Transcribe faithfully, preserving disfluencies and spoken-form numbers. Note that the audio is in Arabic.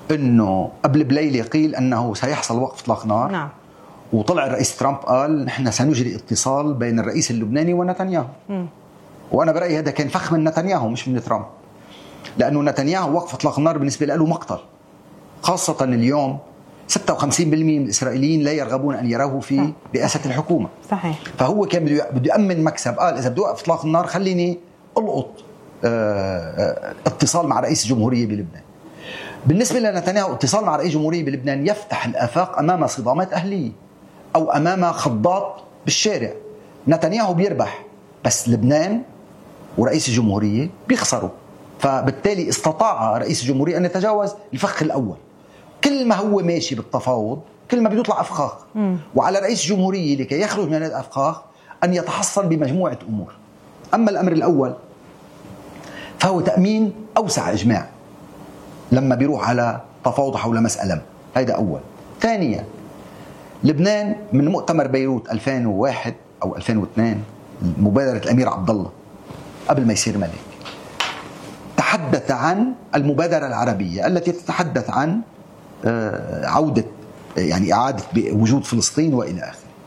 أنه قبل بليلة قيل أنه سيحصل وقف إطلاق نار. نعم. وطلع الرئيس ترامب قال نحن سنجري اتصال بين الرئيس اللبناني ونتنياهو. م. وأنا برأيي هذا كان فخ من نتنياهو مش من ترامب، لأنه نتنياهو وقف إطلاق النار بالنسبة له مقتل، خاصة اليوم ستة وخمسين بالمئة من الإسرائيليين لا يرغبون أن يروه في رئاسة الحكومة. صحيح. فهو كان بده يأمن مكسب، قال إذا بدي أوقف إطلاق النار خليني ألقط اتصال مع رئيس الجمهورية بلبنان. بالنسبة لنتنياهو اتصال مع رئيس الجمهورية بلبنان يفتح الآفاق أمام صدامات أهلية أو أمام خضات بالشارع. نتنياهو بيربح بس لبنان ورئيس الجمهورية بيخسروا، فبالتالي استطاع رئيس الجمهورية أن يتجاوز الفخ الأول. كل ما هو ماشي بالتفاوض كل ما بيطلع أفخاخ، وعلى رئيس الجمهورية لكي يخرج من الأفخاخ أن يتحصل بمجموعة أمور. أما الأمر الأول فهو تأمين أوسع إجماع لما بيروح على تفاوض حول مسألة، هذا أول. ثانيا، لبنان من مؤتمر بيروت ألفين وواحد أو ألفين واثنين مبادرة الأمير عبد الله قبل ما يصير ملك، تحدث عن المبادرة العربية التي تتحدث عن عودة يعني إعادة وجود فلسطين وإلى آخره.